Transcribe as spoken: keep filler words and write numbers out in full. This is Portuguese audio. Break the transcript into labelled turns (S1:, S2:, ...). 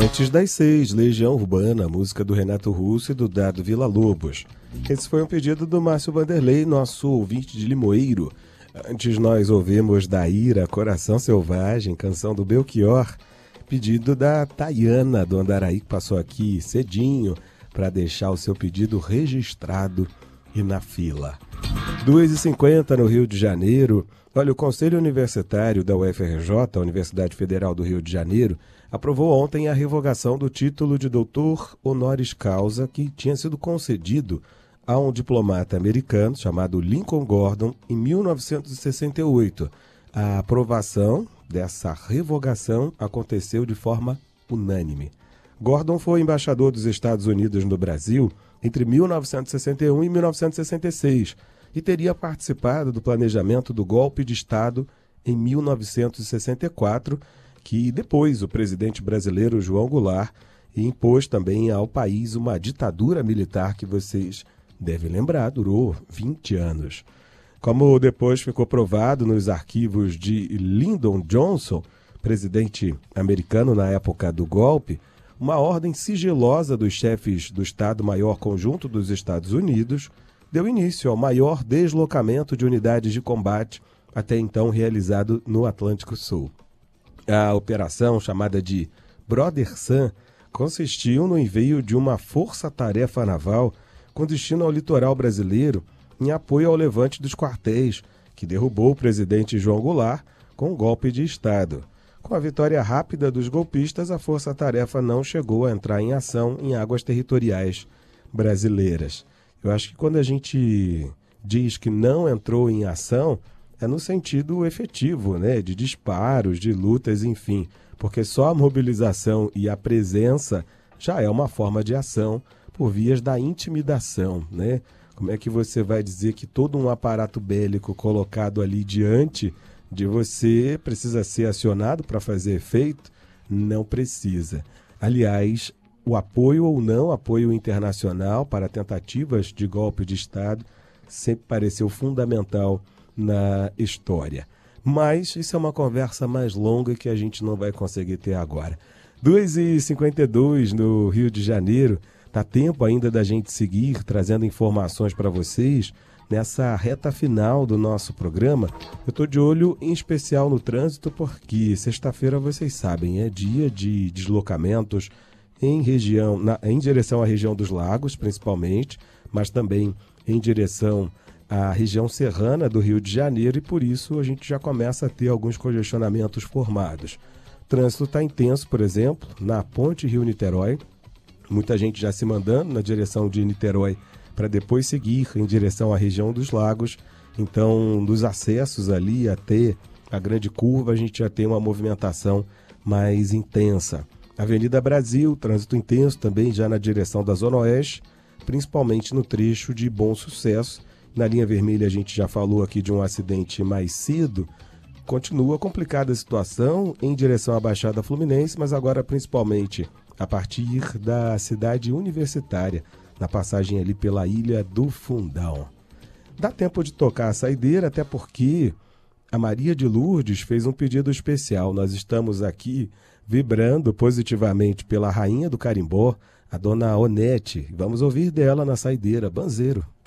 S1: Antes das seis, Legião Urbana, música do Renato Russo e do Dado Villa-Lobos. Esse foi um pedido do Márcio Vanderlei, nosso ouvinte de Limoeiro. Antes nós ouvimos da Ira, Coração Selvagem, canção do Belchior, pedido da Tayana, do Andaraí, que passou aqui cedinho para deixar o seu pedido registrado e na fila. duas e cinquenta no Rio de Janeiro. Olha, o Conselho Universitário da U F R J, a Universidade Federal do Rio de Janeiro, aprovou ontem a revogação do título de doutor honoris causa que tinha sido concedido a um diplomata americano chamado Lincoln Gordon em mil novecentos e sessenta e oito. A aprovação dessa revogação aconteceu de forma unânime. Gordon foi embaixador dos Estados Unidos no Brasil entre mil novecentos e sessenta e um e mil novecentos e sessenta e seis e teria participado do planejamento do golpe de Estado em mil novecentos e sessenta e quatro, que depois o presidente brasileiro João Goulart impôs também ao país uma ditadura militar que vocês devem lembrar, durou vinte anos. Como depois ficou provado nos arquivos de Lyndon Johnson, presidente americano na época do golpe, uma ordem sigilosa dos chefes do Estado-Maior Conjunto dos Estados Unidos deu início ao maior deslocamento de unidades de combate até então realizado no Atlântico Sul. A operação, chamada de Brother Sun, consistiu no envio de uma força-tarefa naval com destino ao litoral brasileiro em apoio ao levante dos quartéis, que derrubou o presidente João Goulart com um golpe de Estado. Com a vitória rápida dos golpistas, a força-tarefa não chegou a entrar em ação em águas territoriais brasileiras. Eu acho que quando a gente diz que não entrou em ação, é no sentido efetivo, né? De disparos, de lutas, enfim. Porque só a mobilização e a presença já é uma forma de ação por vias da intimidação, né? Como é que você vai dizer que todo um aparato bélico colocado ali diante de você precisa ser acionado para fazer efeito? Não precisa. Aliás, o apoio ou não apoio internacional para tentativas de golpe de Estado sempre pareceu fundamental na história. Mas isso é uma conversa mais longa que a gente não vai conseguir ter agora. duas e cinquenta e dois no Rio de Janeiro. Dá tempo ainda da gente seguir trazendo informações para vocês nessa reta final do nosso programa. Eu estou de olho em especial no trânsito porque sexta-feira, vocês sabem, é dia de deslocamentos em, região, na, em direção à região dos lagos, principalmente, mas também em direção à região serrana do Rio de Janeiro, e por isso a gente já começa a ter alguns congestionamentos formados. O trânsito está intenso, por exemplo, na ponte Rio-Niterói, muita gente já se mandando na direção de Niterói para depois seguir em direção à região dos lagos. Então, dos acessos ali até a grande curva, a gente já tem uma movimentação mais intensa. Avenida Brasil, trânsito intenso também já na direção da Zona Oeste, principalmente no trecho de Bom Sucesso. Na linha vermelha a gente já falou aqui de um acidente mais cedo. Continua complicada a situação em direção à Baixada Fluminense, mas agora principalmente a partir da cidade universitária, na passagem ali pela Ilha do Fundão. Dá tempo de tocar a saideira, até porque a Maria de Lourdes fez um pedido especial. Nós estamos aqui vibrando positivamente pela rainha do carimbó, a dona Onete. Vamos ouvir dela na saideira, Banzeiro.